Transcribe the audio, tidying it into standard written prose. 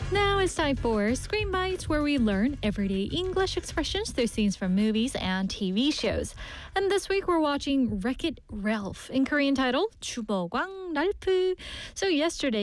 Now it's time for Screen Bites, where we learn everyday English expressions through scenes from movies and TV shows. And this week we're watching Wreck-It Ralph, in Korean title, 주보광 랄프. So yesterday,